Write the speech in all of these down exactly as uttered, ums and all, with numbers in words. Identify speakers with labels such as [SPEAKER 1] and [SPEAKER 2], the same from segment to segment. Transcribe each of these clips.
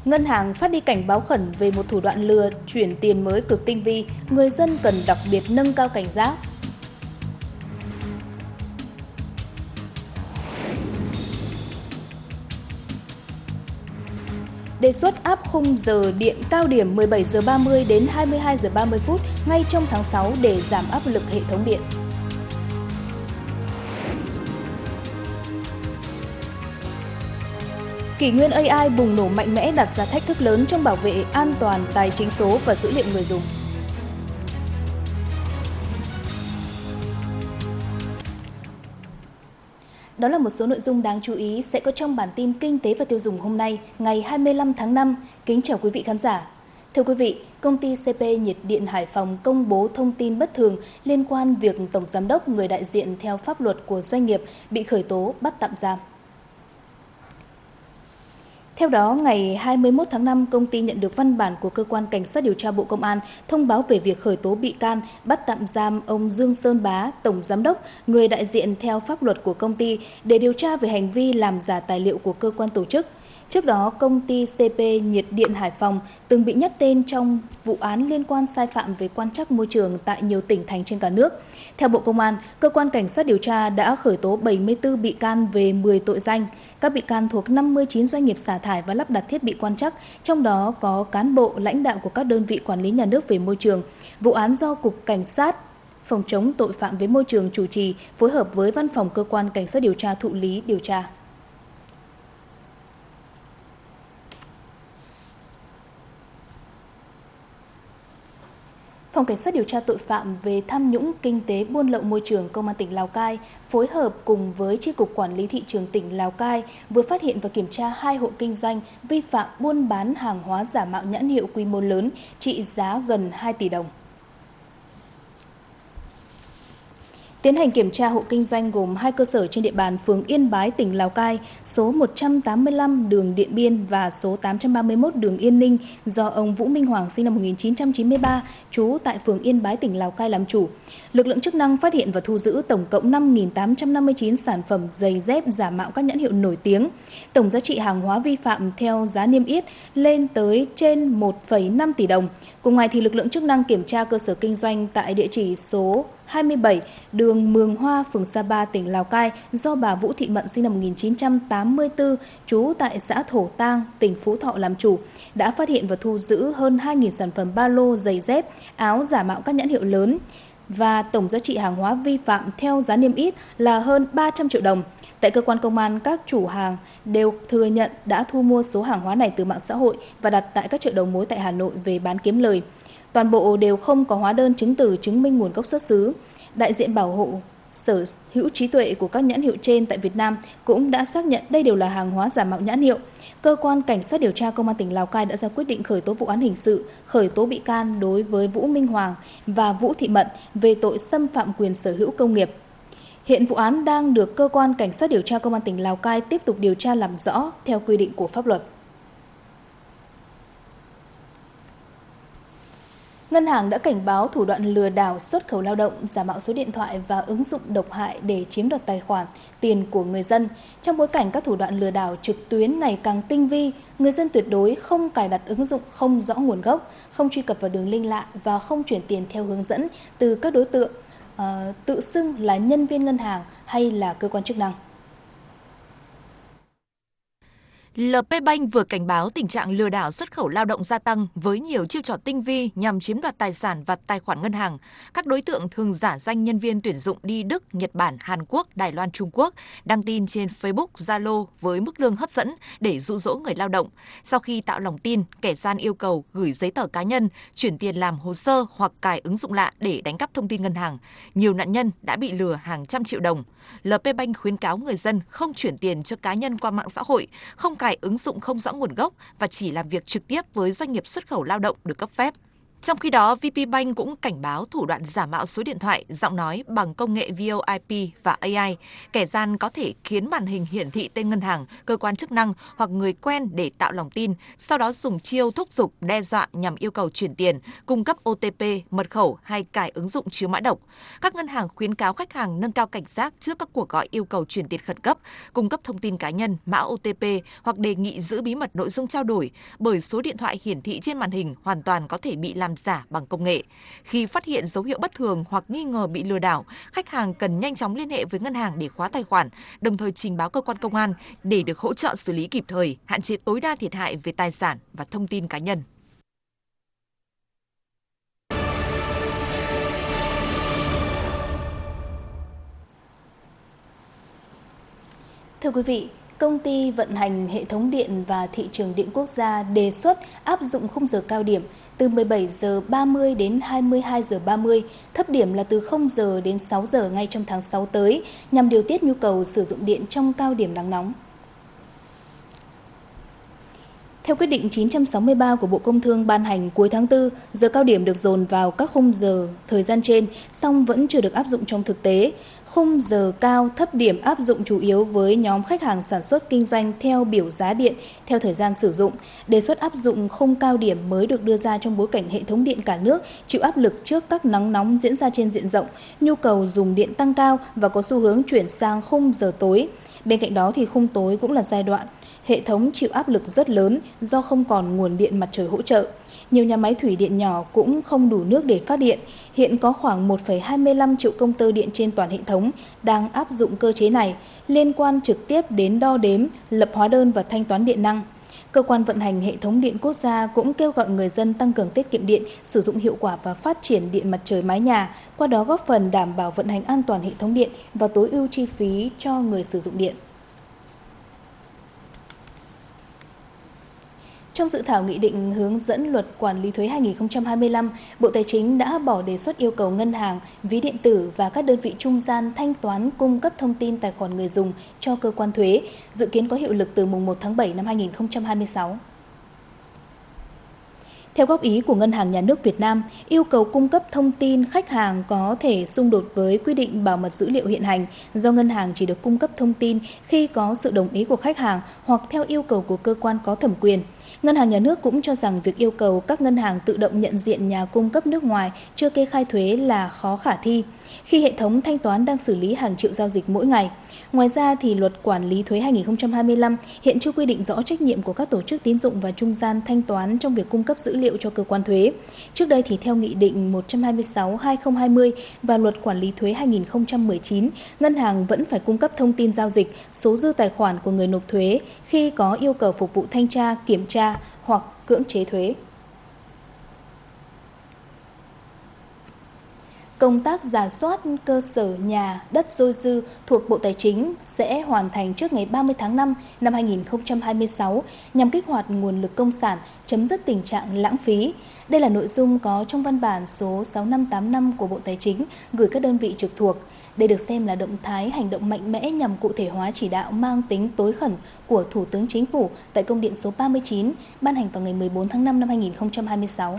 [SPEAKER 1] Ngân hàng phát đi cảnh báo khẩn về một thủ đoạn lừa chuyển tiền mới cực tinh vi, người dân cần đặc biệt nâng cao cảnh giác. Đề xuất áp khung giờ điện cao điểm mười bảy giờ ba mươi đến hai mươi hai giờ ba mươi phút ngay trong tháng sáu để giảm áp lực hệ thống điện. Kỷ nguyên a i bùng nổ mạnh mẽ đặt ra thách thức lớn trong bảo vệ an toàn tài chính số và dữ liệu người dùng. Đó là một số nội dung đáng chú ý sẽ có trong bản tin kinh tế và tiêu dùng hôm nay, ngày hai mươi lăm tháng năm. Kính chào quý vị khán giả. Thưa quý vị, công ty xê pê Nhiệt điện Hải Phòng công bố thông tin bất thường liên quan việc tổng giám đốc, người đại diện theo pháp luật của doanh nghiệp bị khởi tố bắt tạm giam. Theo đó, ngày hai mươi mốt tháng năm, công ty nhận được văn bản của Cơ quan Cảnh sát điều tra Bộ Công an thông báo về việc khởi tố bị can, bắt tạm giam ông Dương Sơn Bá, Tổng Giám đốc, người đại diện theo pháp luật của công ty để điều tra về hành vi làm giả tài liệu của cơ quan tổ chức. Trước đó, công ty xê pê Nhiệt điện Hải Phòng từng bị nhắc tên trong vụ án liên quan sai phạm về quan trắc môi trường tại nhiều tỉnh thành trên cả nước. Theo Bộ Công an, Cơ quan Cảnh sát điều tra đã khởi tố bảy mươi tư bị can về mười tội danh. Các bị can thuộc năm mươi chín doanh nghiệp xả thải và lắp đặt thiết bị quan trắc, trong đó có cán bộ, lãnh đạo của các đơn vị quản lý nhà nước về môi trường. Vụ án do Cục Cảnh sát phòng chống tội phạm với môi trường chủ trì, phối hợp với Văn phòng Cơ quan Cảnh sát điều tra thụ lý điều tra. Phòng Cảnh sát điều tra tội phạm về tham nhũng kinh tế buôn lậu môi trường Công an tỉnh Lào Cai phối hợp cùng với Chi cục Quản lý thị trường tỉnh Lào Cai vừa phát hiện và kiểm tra hai hộ kinh doanh vi phạm buôn bán hàng hóa giả mạo nhãn hiệu quy mô lớn trị giá gần hai tỷ đồng. Tiến hành kiểm tra hộ kinh doanh gồm hai cơ sở trên địa bàn phường Yên Bái, tỉnh Lào Cai, số một trăm tám mươi lăm đường Điện Biên và số tám trăm ba mươi mốt đường Yên Ninh do ông Vũ Minh Hoàng sinh năm một nghìn chín trăm chín mươi ba, trú tại phường Yên Bái, tỉnh Lào Cai làm chủ. Lực lượng chức năng phát hiện và thu giữ tổng cộng năm nghìn tám trăm năm mươi chín sản phẩm giày dép giả mạo các nhãn hiệu nổi tiếng. Tổng giá trị hàng hóa vi phạm theo giá niêm yết lên tới trên một phẩy năm tỷ đồng. Cùng ngày thì lực lượng chức năng kiểm tra cơ sở kinh doanh tại địa chỉ số hai mươi bảy đường Mường Hoa, phường Sapa, tỉnh Lào Cai do bà Vũ Thị Mận sinh năm một nghìn chín trăm tám mươi tư, trú tại xã Thổ Tang, tỉnh Phú Thọ làm chủ, đã phát hiện và thu giữ hơn hai nghìn sản phẩm ba lô, giày dép, áo giả mạo các nhãn hiệu lớn và tổng giá trị hàng hóa vi phạm theo giá niêm yết là hơn ba trăm triệu đồng. Tại cơ quan công an, các chủ hàng đều thừa nhận đã thu mua số hàng hóa này từ mạng xã hội và đặt tại các chợ đầu mối tại Hà Nội về bán kiếm lời. Toàn bộ đều không có hóa đơn chứng từ chứng minh nguồn gốc xuất xứ. Đại diện bảo hộ sở hữu trí tuệ của các nhãn hiệu trên tại Việt Nam cũng đã xác nhận đây đều là hàng hóa giả mạo nhãn hiệu. Cơ quan Cảnh sát điều tra Công an tỉnh Lào Cai đã ra quyết định khởi tố vụ án hình sự, khởi tố bị can đối với Vũ Minh Hoàng và Vũ Thị Mận về tội xâm phạm quyền sở hữu công nghiệp. Hiện vụ án đang được Cơ quan Cảnh sát điều tra Công an tỉnh Lào Cai tiếp tục điều tra làm rõ theo quy định của pháp luật. Ngân hàng đã cảnh báo thủ đoạn lừa đảo xuất khẩu lao động, giả mạo số điện thoại và ứng dụng độc hại để chiếm đoạt tài khoản, tiền của người dân. Trong bối cảnh các thủ đoạn lừa đảo trực tuyến ngày càng tinh vi, người dân tuyệt đối không cài đặt ứng dụng không rõ nguồn gốc, không truy cập vào đường link lạ và không chuyển tiền theo hướng dẫn từ các đối tượng uh, tự xưng là nhân viên ngân hàng hay là cơ quan chức năng.
[SPEAKER 2] lờ pê Bank vừa cảnh báo tình trạng lừa đảo xuất khẩu lao động gia tăng với nhiều chiêu trò tinh vi nhằm chiếm đoạt tài sản và tài khoản ngân hàng. Các đối tượng thường giả danh nhân viên tuyển dụng đi Đức, Nhật Bản, Hàn Quốc, Đài Loan, Trung Quốc, đăng tin trên Facebook, Zalo với mức lương hấp dẫn để dụ dỗ người lao động. Sau khi tạo lòng tin, kẻ gian yêu cầu gửi giấy tờ cá nhân, chuyển tiền làm hồ sơ hoặc cài ứng dụng lạ để đánh cắp thông tin ngân hàng. Nhiều nạn nhân đã bị lừa hàng trăm triệu đồng. lờ pê Bank khuyến cáo người dân không chuyển tiền cho cá nhân qua mạng xã hội, không cài ứng dụng không rõ nguồn gốc và chỉ làm việc trực tiếp với doanh nghiệp xuất khẩu lao động được cấp phép. Trong khi đó, vê pê Bank cũng cảnh báo thủ đoạn giả mạo số điện thoại, giọng nói bằng công nghệ vê o i pê và a i. Kẻ gian có thể khiến màn hình hiển thị tên ngân hàng, cơ quan chức năng hoặc người quen để tạo lòng tin, sau đó dùng chiêu thúc giục, đe dọa nhằm yêu cầu chuyển tiền, cung cấp ô tê pê, mật khẩu hay cài ứng dụng chứa mã độc. Các ngân hàng khuyến cáo khách hàng nâng cao cảnh giác trước các cuộc gọi yêu cầu chuyển tiền khẩn cấp, cung cấp thông tin cá nhân, mã ô tê pê hoặc đề nghị giữ bí mật nội dung trao đổi, bởi số điện thoại hiển thị trên màn hình hoàn toàn có thể bị làm giả bằng công nghệ. Khi phát hiện dấu hiệu bất thường hoặc nghi ngờ bị lừa đảo, khách hàng cần nhanh chóng liên hệ với ngân hàng để khóa tài khoản, đồng thời trình báo cơ quan công an để được hỗ trợ xử lý kịp thời, hạn chế tối đa thiệt hại về tài sản và thông tin cá nhân.
[SPEAKER 1] Thưa quý vị, Công ty vận hành hệ thống điện và thị trường điện quốc gia đề xuất áp dụng khung giờ cao điểm từ mười bảy giờ ba mươi đến hai mươi hai giờ ba mươi, thấp điểm là từ không giờ đến sáu giờ ngay trong tháng sáu tới, nhằm điều tiết nhu cầu sử dụng điện trong cao điểm nắng nóng. Theo quyết định chín trăm sáu mươi ba của Bộ Công Thương ban hành cuối tháng tư, giờ cao điểm được dồn vào các khung giờ thời gian trên, song vẫn chưa được áp dụng trong thực tế. Khung giờ cao thấp điểm áp dụng chủ yếu với nhóm khách hàng sản xuất kinh doanh theo biểu giá điện theo thời gian sử dụng. Đề xuất áp dụng khung cao điểm mới được đưa ra trong bối cảnh hệ thống điện cả nước chịu áp lực trước các nắng nóng diễn ra trên diện rộng, nhu cầu dùng điện tăng cao và có xu hướng chuyển sang khung giờ tối. Bên cạnh đó thì khung tối cũng là giai đoạn hệ thống chịu áp lực rất lớn do không còn nguồn điện mặt trời hỗ trợ. Nhiều nhà máy thủy điện nhỏ cũng không đủ nước để phát điện. Hiện có khoảng một phẩy hai mươi lăm triệu công tơ điện trên toàn hệ thống đang áp dụng cơ chế này, liên quan trực tiếp đến đo đếm, lập hóa đơn và thanh toán điện năng. Cơ quan vận hành hệ thống điện quốc gia cũng kêu gọi người dân tăng cường tiết kiệm điện, sử dụng hiệu quả và phát triển điện mặt trời mái nhà, qua đó góp phần đảm bảo vận hành an toàn hệ thống điện và tối ưu chi phí cho người sử dụng điện. Trong dự thảo nghị định hướng dẫn luật quản lý thuế hai nghìn không trăm hai mươi lăm, Bộ Tài chính đã bỏ đề xuất yêu cầu ngân hàng, ví điện tử và các đơn vị trung gian thanh toán cung cấp thông tin tài khoản người dùng cho cơ quan thuế, dự kiến có hiệu lực từ mùng một tháng bảy năm hai nghìn không trăm hai mươi sáu. Theo góp ý của Ngân hàng Nhà nước Việt Nam, yêu cầu cung cấp thông tin khách hàng có thể xung đột với quy định bảo mật dữ liệu hiện hành, do ngân hàng chỉ được cung cấp thông tin khi có sự đồng ý của khách hàng hoặc theo yêu cầu của cơ quan có thẩm quyền. Ngân hàng Nhà nước cũng cho rằng việc yêu cầu các ngân hàng tự động nhận diện nhà cung cấp nước ngoài chưa kê khai thuế là khó khả thi, khi hệ thống thanh toán đang xử lý hàng triệu giao dịch mỗi ngày. Ngoài ra, thì luật quản lý thuế hai nghìn không trăm hai mươi lăm hiện chưa quy định rõ trách nhiệm của các tổ chức tín dụng và trung gian thanh toán trong việc cung cấp dữ liệu cho cơ quan thuế. Trước đây thì theo Nghị định một trăm hai mươi sáu trên hai nghìn không trăm hai mươi và luật quản lý thuế hai nghìn không trăm mười chín, ngân hàng vẫn phải cung cấp thông tin giao dịch, số dư tài khoản của người nộp thuế khi có yêu cầu phục vụ thanh tra, kiểm tra hoặc cưỡng chế thuế. Công tác rà soát cơ sở nhà, đất dôi dư thuộc Bộ Tài chính sẽ hoàn thành trước ngày ba mươi tháng năm năm hai nghìn không trăm hai mươi sáu nhằm kích hoạt nguồn lực công sản, chấm dứt tình trạng lãng phí. Đây là nội dung có trong văn bản số sáu năm tám năm của Bộ Tài chính gửi các đơn vị trực thuộc. Đây được xem là động thái hành động mạnh mẽ nhằm cụ thể hóa chỉ đạo mang tính tối khẩn của Thủ tướng Chính phủ tại công điện số ba mươi chín ban hành vào ngày mười bốn tháng năm năm hai nghìn không trăm hai mươi sáu.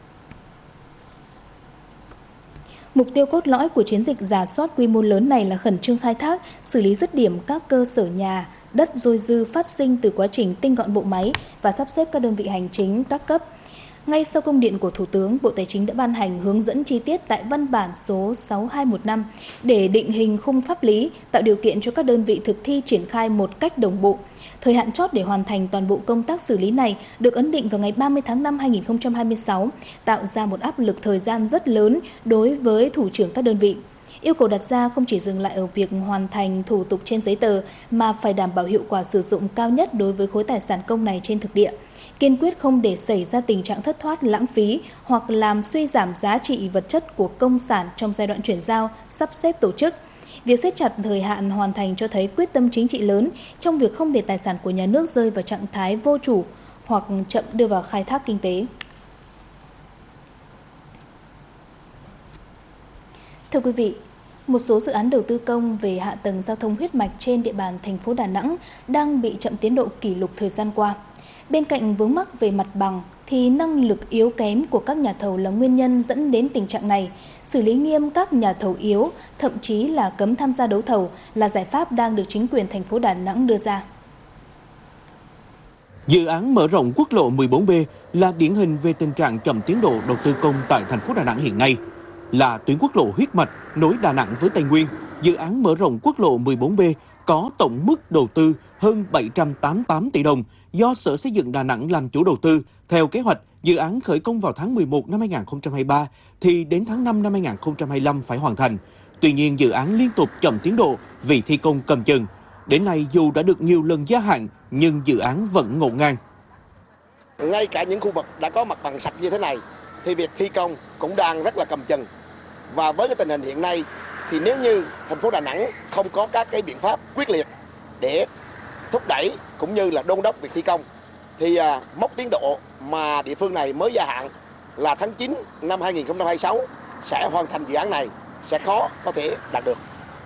[SPEAKER 1] Mục tiêu cốt lõi của chiến dịch rà soát quy mô lớn này là khẩn trương khai thác, xử lý dứt điểm các cơ sở nhà, đất dôi dư phát sinh từ quá trình tinh gọn bộ máy và sắp xếp các đơn vị hành chính các cấp. Ngay sau công điện của Thủ tướng, Bộ Tài chính đã ban hành hướng dẫn chi tiết tại văn bản số sáu hai một năm để định hình khung pháp lý, tạo điều kiện cho các đơn vị thực thi triển khai một cách đồng bộ. Thời hạn chót để hoàn thành toàn bộ công tác xử lý này được ấn định vào ngày ba mươi tháng năm hai nghìn không trăm hai mươi sáu, tạo ra một áp lực thời gian rất lớn đối với thủ trưởng các đơn vị. Yêu cầu đặt ra không chỉ dừng lại ở việc hoàn thành thủ tục trên giấy tờ mà phải đảm bảo hiệu quả sử dụng cao nhất đối với khối tài sản công này trên thực địa. Kiên quyết không để xảy ra tình trạng thất thoát lãng phí hoặc làm suy giảm giá trị vật chất của công sản trong giai đoạn chuyển giao, sắp xếp tổ chức. Việc siết chặt thời hạn hoàn thành cho thấy quyết tâm chính trị lớn trong việc không để tài sản của nhà nước rơi vào trạng thái vô chủ hoặc chậm đưa vào khai thác kinh tế. Thưa quý vị, một số dự án đầu tư công về hạ tầng giao thông huyết mạch trên địa bàn thành phố Đà Nẵng đang bị chậm tiến độ kỷ lục thời gian qua. Bên cạnh vướng mắc về mặt bằng thì năng lực yếu kém của các nhà thầu là nguyên nhân dẫn đến tình trạng này. Xử lý nghiêm các nhà thầu yếu, thậm chí là cấm tham gia đấu thầu là giải pháp đang được chính quyền thành phố Đà Nẵng đưa ra.
[SPEAKER 3] Dự án mở rộng quốc lộ mười bốn B là điển hình về tình trạng chậm tiến độ đầu tư công tại thành phố Đà Nẵng hiện nay. Là tuyến quốc lộ huyết mạch nối Đà Nẵng với Tây Nguyên, dự án mở rộng quốc lộ mười bốn B có tổng mức đầu tư hơn bảy trăm tám mươi tám tỷ đồng do Sở Xây dựng Đà Nẵng làm chủ đầu tư. Theo kế hoạch, dự án khởi công vào tháng mười một năm hai nghìn không trăm hai mươi ba thì đến tháng năm năm hai nghìn không trăm hai mươi lăm phải hoàn thành. Tuy nhiên, dự án liên tục chậm tiến độ vì thi công cầm chừng. Đến nay, dù đã được nhiều lần gia hạn, nhưng dự án vẫn ngổn ngang.
[SPEAKER 4] Ngay cả những khu vực đã có mặt bằng sạch như thế này, thì việc thi công cũng đang rất là cầm chừng. Và với cái tình hình hiện nay, thì nếu như thành phố Đà Nẵng không có các cái biện pháp quyết liệt để thúc đẩy cũng như là đôn đốc việc thi công, thì à, mốc tiến độ mà địa phương này mới gia hạn là tháng chín năm hai nghìn không trăm hai mươi sáu sẽ hoàn thành dự án này sẽ khó có thể đạt được.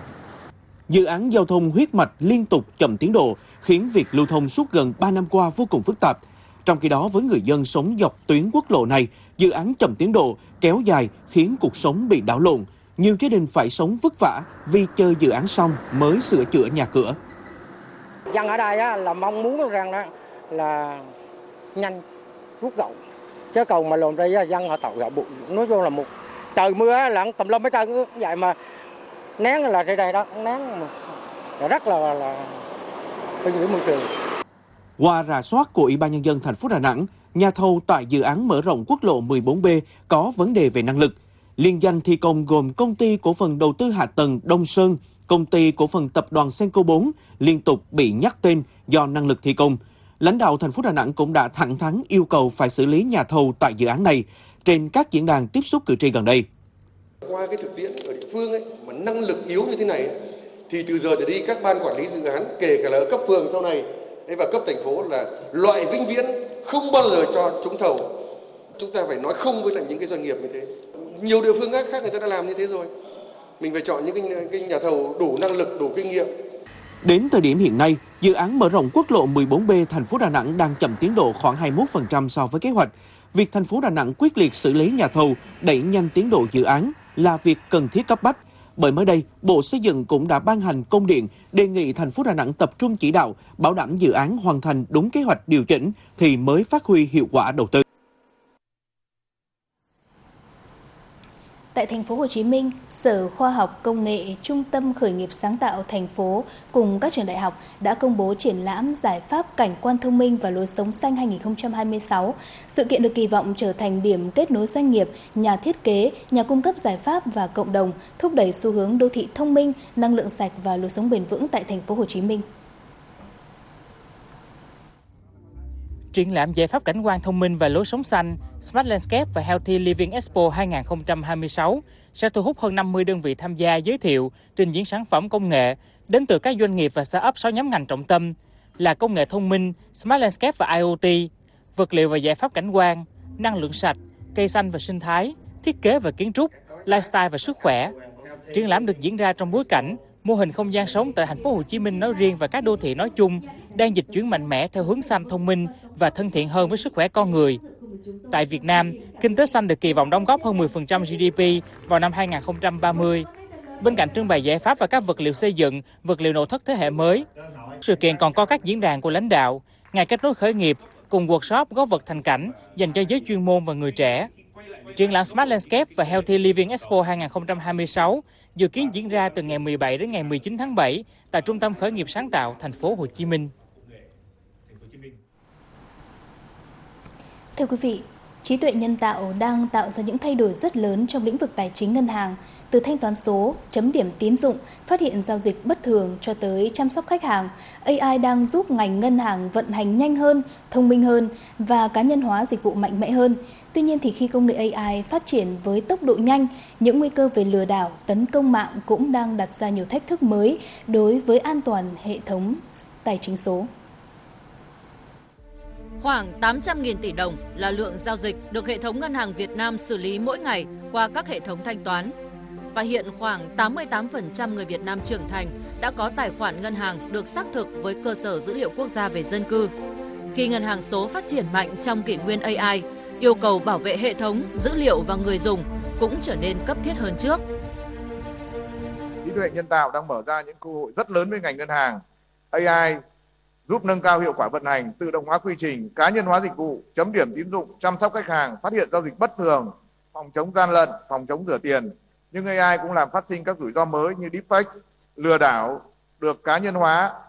[SPEAKER 3] Dự án giao thông huyết mạch liên tục chậm tiến độ khiến việc lưu thông suốt gần ba năm qua vô cùng phức tạp. Trong khi đó, với người dân sống dọc tuyến quốc lộ này, dự án chậm tiến độ kéo dài khiến cuộc sống bị đảo lộn. Nhiều gia đình phải sống vất vả vì chờ dự án xong mới sửa chữa nhà cửa.
[SPEAKER 5] Dân ở đây á, là mong muốn rằng đó là nhanh rút gọn, chứ cầu mà lồn đây dân họ tạo gạo bụi, nói chung là một trời mưa là tầm lâm hết trơn, vậy mà nén là đây đây đó, nén là rất là là ô nhiễm môi trường.
[SPEAKER 3] Qua rà soát của Ủy ban Nhân dân thành phố Đà Nẵng, nhà thầu tại dự án mở rộng quốc lộ mười bốn B có vấn đề về năng lực. Liên danh thi công gồm Công ty Cổ phần Đầu tư Hạ tầng Đông Sơn, Công ty Cổ phần Tập đoàn Senco bốn liên tục bị nhắc tên do năng lực thi công. Lãnh đạo thành phố Đà Nẵng cũng đã thẳng thắn yêu cầu phải xử lý nhà thầu tại dự án này trên các diễn đàn tiếp xúc cử tri gần đây.
[SPEAKER 6] Qua cái thực tiễn ở địa phương ấy, mà năng lực yếu như thế này thì từ giờ trở đi các ban quản lý dự án, kể cả là ở cấp phường sau này và cấp thành phố là loại vĩnh viễn không bao giờ cho trúng thầu. Chúng ta phải nói không với lại những cái doanh nghiệp như thế. Nhiều địa phương khác, khác người ta đã làm như thế rồi. Mình phải chọn những cái, cái nhà thầu đủ năng lực, đủ kinh nghiệm.
[SPEAKER 3] Đến thời điểm hiện nay, dự án mở rộng quốc lộ mười bốn B thành phố Đà Nẵng đang chậm tiến độ khoảng hai mươi mốt phần trăm so với kế hoạch. Việc thành phố Đà Nẵng quyết liệt xử lý nhà thầu, đẩy nhanh tiến độ dự án là việc cần thiết cấp bách. Bởi mới đây, Bộ Xây dựng cũng đã ban hành công điện đề nghị thành phố Đà Nẵng tập trung chỉ đạo, bảo đảm dự án hoàn thành đúng kế hoạch điều chỉnh thì mới phát huy hiệu quả đầu tư.
[SPEAKER 1] Tại thành phố Hồ Chí Minh, Sở Khoa học Công nghệ, Trung tâm Khởi nghiệp sáng tạo thành phố cùng các trường đại học đã công bố triển lãm giải pháp cảnh quan thông minh và lối sống xanh hai nghìn không trăm hai mươi sáu. Sự kiện được kỳ vọng trở thành điểm kết nối doanh nghiệp, nhà thiết kế, nhà cung cấp giải pháp và cộng đồng, thúc đẩy xu hướng đô thị thông minh, năng lượng sạch và lối sống bền vững tại thành phố Hồ Chí Minh.
[SPEAKER 7] Triển lãm giải pháp cảnh quan thông minh và lối sống xanh Smart Landscape và Healthy Living Expo hai nghìn không trăm hai mươi sáu sẽ thu hút hơn năm mươi đơn vị tham gia giới thiệu, trình diễn sản phẩm công nghệ đến từ các doanh nghiệp và startup sáu nhóm ngành trọng tâm là công nghệ thông minh, Smart Landscape và IoT, vật liệu và giải pháp cảnh quan, năng lượng sạch, cây xanh và sinh thái, thiết kế và kiến trúc, lifestyle và sức khỏe. Triển lãm được diễn ra trong bối cảnh mô hình không gian sống tại thành phố Hồ Chí Minh nói riêng và các đô thị nói chung đang dịch chuyển mạnh mẽ theo hướng xanh thông minh và thân thiện hơn với sức khỏe con người. Tại Việt Nam, kinh tế xanh được kỳ vọng đóng góp hơn mười phần trăm giê đê pê vào năm hai nghìn không trăm ba mươi. Bên cạnh trưng bày giải pháp và các vật liệu xây dựng, vật liệu nội thất thế hệ mới, sự kiện còn có các diễn đàn của lãnh đạo, ngày kết nối khởi nghiệp cùng workshop góp vật thành cảnh dành cho giới chuyên môn và người trẻ. Triển lãm Smart Landscape và Healthy Living Expo hai nghìn không trăm hai mươi sáu dự kiến diễn ra từ ngày mười bảy đến ngày mười chín tháng bảy tại Trung tâm Khởi nghiệp sáng tạo thành phố Hồ Chí Minh.
[SPEAKER 1] Thưa quý vị, trí tuệ nhân tạo đang tạo ra những thay đổi rất lớn trong lĩnh vực tài chính ngân hàng, từ thanh toán số, chấm điểm tín dụng, phát hiện giao dịch bất thường cho tới chăm sóc khách hàng. a i đang giúp ngành ngân hàng vận hành nhanh hơn, thông minh hơn và cá nhân hóa dịch vụ mạnh mẽ hơn. Tuy nhiên thì khi công nghệ a i phát triển với tốc độ nhanh, những nguy cơ về lừa đảo, tấn công mạng cũng đang đặt ra nhiều thách thức mới đối với an toàn hệ thống tài chính số.
[SPEAKER 8] Khoảng tám trăm nghìn tỷ đồng là lượng giao dịch được hệ thống ngân hàng Việt Nam xử lý mỗi ngày qua các hệ thống thanh toán. Và hiện khoảng tám mươi tám phần trăm người Việt Nam trưởng thành đã có tài khoản ngân hàng được xác thực với cơ sở dữ liệu quốc gia về dân cư. Khi ngân hàng số phát triển mạnh trong kỷ nguyên a i, yêu cầu bảo vệ hệ thống, dữ liệu và người dùng cũng trở nên cấp thiết hơn trước.
[SPEAKER 9] Trí tuệ nhân tạo đang mở ra những cơ hội rất lớn với ngành ngân hàng. a i giúp nâng cao hiệu quả vận hành, tự động hóa quy trình, cá nhân hóa dịch vụ, chấm điểm tín dụng, chăm sóc khách hàng, phát hiện giao dịch bất thường, phòng chống gian lận, phòng chống rửa tiền. Nhưng a i cũng làm phát sinh các rủi ro mới như deepfake, lừa đảo được cá nhân hóa,